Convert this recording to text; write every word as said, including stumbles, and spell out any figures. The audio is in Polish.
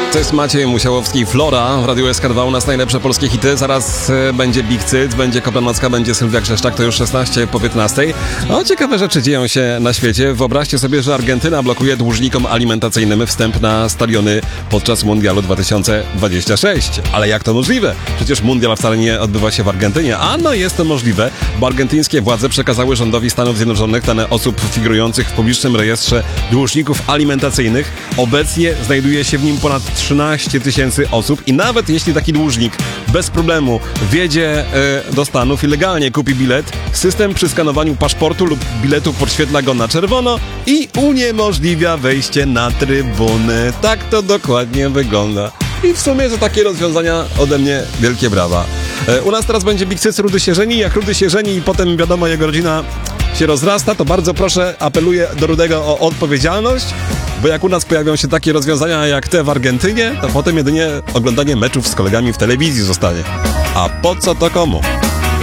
To jest Maciej Musiałowski, Flora w Radiu S K dwa, u nas najlepsze polskie hity. Zaraz e, będzie Big Cyt, będzie Kopernocka, będzie Sylwia Grzeszczak, to już szesnaście po piętnastej. No, ciekawe rzeczy dzieją się na świecie. Wyobraźcie sobie, że Argentyna blokuje dłużnikom alimentacyjnym wstęp na stadiony podczas Mundialu dwa tysiące dwudziestego szóstego. Ale jak to możliwe? Przecież Mundial wcale nie odbywa się w Argentynie. A no jest to możliwe, bo argentyńskie władze przekazały rządowi Stanów Zjednoczonych dane osób figurujących w publicznym rejestrze dłużników alimentacyjnych. Obecnie znajduje się w nim ponad trzynaście tysięcy osób i nawet jeśli taki dłużnik bez problemu wjedzie e, do Stanów i legalnie kupi bilet, system przy skanowaniu paszportu lub biletu podświetla go na czerwono i uniemożliwia wejście na trybunę. Tak to dokładnie wygląda. I w sumie za takie rozwiązania ode mnie wielkie brawa. E, u nas teraz będzie Big Cyt, Rudy się żeni. Jak Rudy się żeni i potem wiadomo jego rodzina się rozrasta, to bardzo proszę, apeluję do Rudego o odpowiedzialność, bo jak u nas pojawią się takie rozwiązania jak te w Argentynie, to potem jedynie oglądanie meczów z kolegami w telewizji zostanie. A po co to komu?